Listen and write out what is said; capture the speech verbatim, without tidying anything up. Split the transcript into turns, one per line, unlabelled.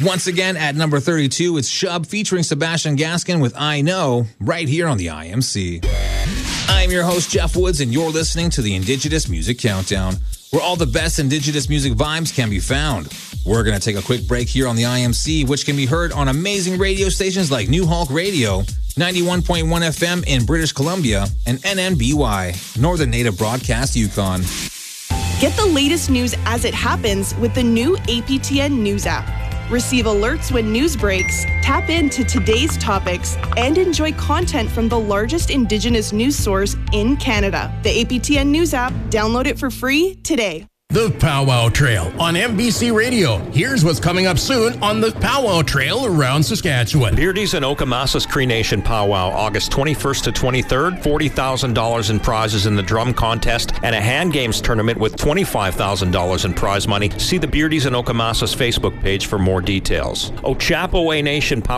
Once again, at number thirty-two, it's Shub featuring Sebastian Gaskin with I Know, right here on the I M C. I'm your host, Jeff Woods, and you're listening to the Indigenous Music Countdown, where all the best Indigenous music vibes can be found. We're going to take a quick break here on the I M C, which can be heard on amazing radio stations like New Hulk Radio, ninety-one point one F M in British Columbia, and N N B Y, Northern Native Broadcast Yukon.
Get the latest news as it happens with the new A P T N News app. Receive alerts when news breaks, tap into today's topics, and enjoy content from the largest Indigenous news source in Canada. The A P T N News app, download it for free today.
The Powwow Trail on M B C Radio. Here's what's coming up soon on the Powwow Trail around Saskatchewan.
Beardies and Okamasas Cree Nation Powwow, August twenty-first to twenty-third. forty thousand dollars in prizes in the drum contest and a hand games tournament with twenty-five thousand dollars in prize money. See the Beardies and Okamasas Facebook page for more details. Ochapowaye Nation Powwow